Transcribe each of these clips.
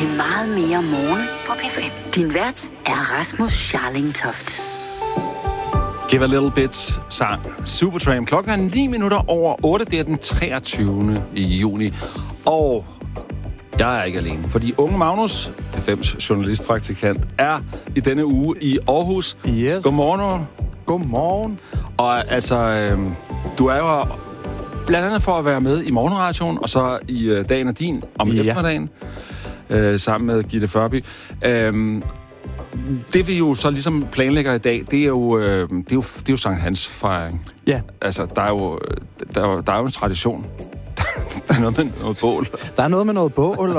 til meget mere morgen på P5. Din vært er Rasmus Scharling-Toft. Give a Little Bit sang Supertramp. Klokken er 9 minutter over 8. Det er den 23. juni. Og jeg er ikke alene, fordi unge Magnus, P5's journalistpraktikant, er i denne uge i Aarhus. Yes. Godmorgen. Godmorgen. Og altså, du er jo blandt andet for at være med i morgenradioen, og så i Dagen er din om eftermiddagen, sammen med Gitte Førby. Det vi jo så ligesom planlægger i dag, det er jo Sankt Hans fejring. Ja. Altså, der er jo en tradition. Der er noget med noget bål. Der er noget med noget bål,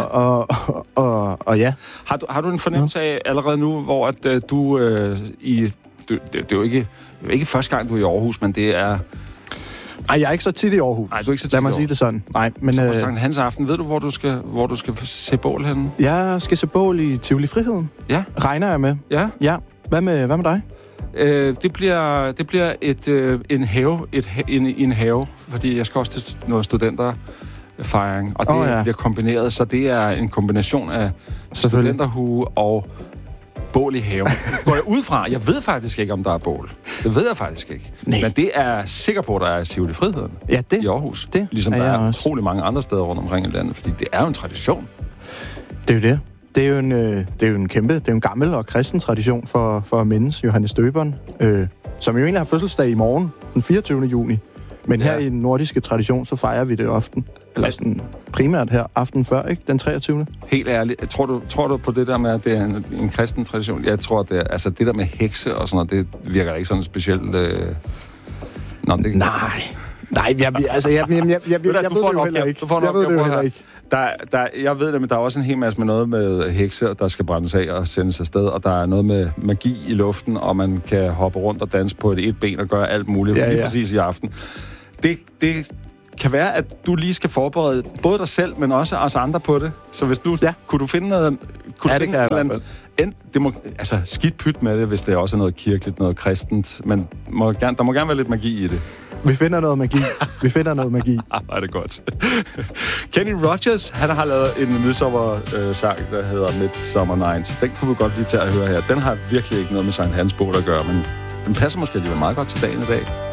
og ja. Har du en fornemmelse af allerede nu, hvor at du det er jo ikke første gang, du er i Aarhus, men det er... Nej, jeg er ikke så tit i Aarhus. Nej, du er ikke så tit. Lad mig sige det sådan. Nej, men... Så på Sankt Hans aften, ved du, hvor du skal se bål henne? Jeg skal se bål i Tivoli Friheden. Ja. Regner jeg med. Ja. Ja. Hvad med dig? Det bliver en have, fordi jeg skal også til noget studenterfejring, og det bliver kombineret, så det er en kombination af studenterhue og bål i haven. Går jeg ud fra? Jeg ved faktisk ikke, om der er bål. Det ved jeg faktisk ikke. Nej. Men det er jeg sikker på, der er i Tivoli Friheden i Aarhus. Det ligesom der er utrolig mange andre steder rundt omkring i landet, fordi det er jo en tradition. Det er jo det. Det er jo en gammel og kristen tradition for at mindes Johannes Døberen, som jo egentlig har fødselsdag i morgen, den 24. juni. Men her i den nordiske tradition, så fejrer vi det ofte. Eller sådan primært her aften før, ikke? Den 23. Helt ærligt. Tror du på det der med, at det er en kristen tradition? Jeg tror, det er, altså det der med hekse og sådan noget, det virker da ikke sådan specielt... Nej, jeg ved det jo heller ikke. Jeg ved det, men der er også en hel masse med noget med hekse, der skal brændes af og sendes afsted, og der er noget med magi i luften, og man kan hoppe rundt og danse på et ben og gøre alt muligt lige præcis i aften. Det kan være, at du lige skal forberede både dig selv, men også os andre på det. Så hvis du... Kunne du finde noget... Det kan jeg i hvert fald. Skidt pyt med det, hvis det også er noget kirkeligt, noget kristent, men der må gerne være lidt magi i det. Vi finder noget magi. Er det godt. Kenny Rogers, han har lavet en midsommer-sang, der hedder Midsummer Nights. Den kunne vi godt lige tage at høre her. Den har virkelig ikke noget med Sankt Hans bål at gøre, men den passer måske alligevel meget godt til dagen i dag.